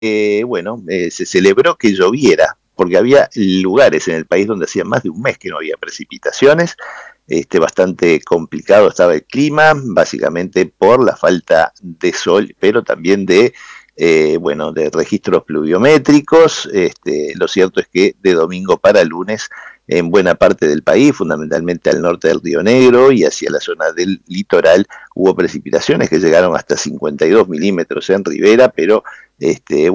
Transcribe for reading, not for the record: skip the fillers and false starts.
se celebró que lloviera, porque había lugares en el país donde hacía más de un mes que no había precipitaciones. Bastante complicado estaba el clima, básicamente por la falta de sol, pero también de registros pluviométricos. Lo cierto es que de domingo para lunes, en buena parte del país, fundamentalmente al norte del Río Negro y hacia la zona del litoral, hubo precipitaciones que llegaron hasta 52 milímetros en Rivera, pero